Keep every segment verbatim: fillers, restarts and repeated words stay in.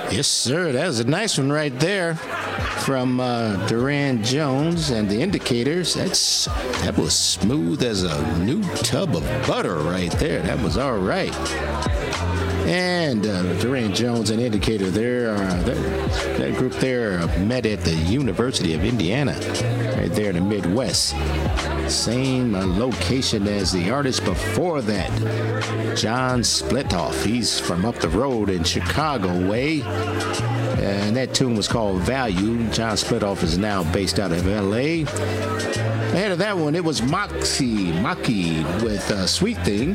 Yes, sir. That was a nice one right there from uh, Duran Jones and the Indicators. That's that was smooth as a new tub of butter right there. That was all right. And uh, Duran Jones and Indicator there, uh, that, that group there met at the University of Indiana, right there in the Midwest. Same uh, location as the artist before that, John Splitoff. He's from up the road in Chicago way. And that tune was called Value. John Splitoff is now based out of L A. Ahead of that one, it was Moxie, Maki with uh, Sweet Thing.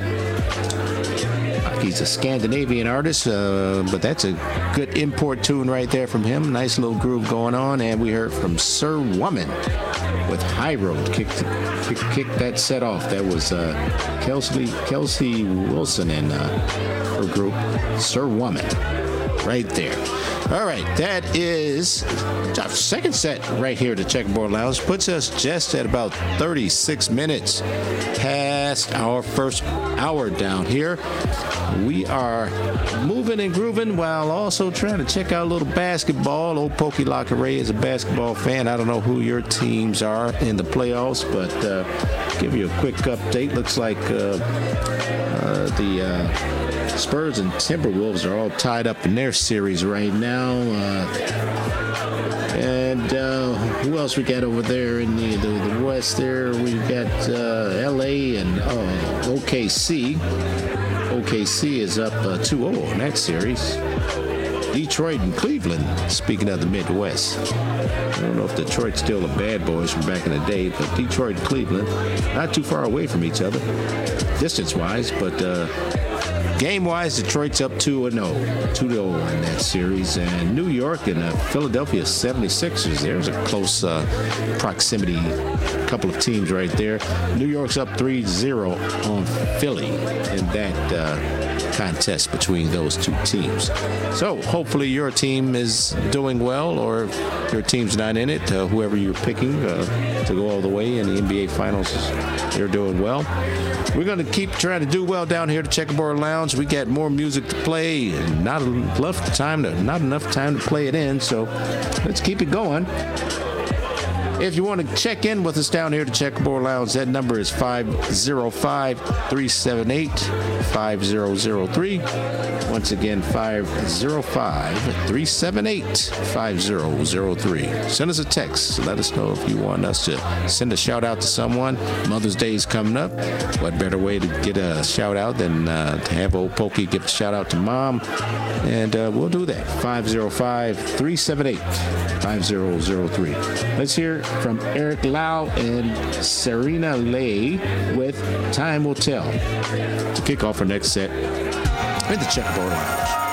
He's a Scandinavian artist, uh, but that's a good import tune right there from him. Nice little groove going on. And we heard from Sir Woman with High Road. Kicked kick, kick that set off. That was uh, Kelsey, Kelsey Wilson and uh, her group, Sir Woman, right there. All right, that is our second set right here to Checkerboard Lounge. Puts us just at about thirty-six minutes past our first hour down here. We are moving and grooving while also trying to check out a little basketball. Old Pokey Locker Ray is a basketball fan. I don't know who your teams are in the playoffs, but uh, give you a quick update. Looks like uh, uh, the... Uh, Spurs and Timberwolves are all tied up in their series right now. Uh, and uh, who else we got over there in the, the, the West there? We've got uh, L A and uh, O K C. O K C is up uh, two oh in that series. Detroit and Cleveland, speaking of the Midwest. I don't know if Detroit's still the bad boys from back in the day, but Detroit and Cleveland, not too far away from each other, distance-wise, but... Uh, Game-wise, Detroit's up two and oh, two to oh in that series. And New York and uh, Philadelphia seventy-sixers, there's a close uh, proximity, couple of teams right there. New York's up three zero on Philly in that uh, contest between those two teams. So hopefully your team is doing well, or if your team's not in it, uh, whoever you're picking uh, to go all the way in the N B A Finals, they're doing well. We're going to keep trying to do well down here at Checkerboard Lounge. We got more music to play, and not enough time to not enough time to play it in. So let's keep it going. If you want to check in with us down here at Checkerboard Lounge, that number is five oh five, three seven eight, five oh oh three. Once again, five oh five, three seven eight, five oh oh three. Send us a text. Let us know if you want us to send a shout out to someone. Mother's Day is coming up. What better way to get a shout out than uh, to have old Pokey give a shout out to mom? And uh, we'll do that. five oh five, three seven eight, five oh oh three. Let's hear from Eric Lau and Serena Lay with Time Will Tell to kick off our next set in the Checkerboard Lounge.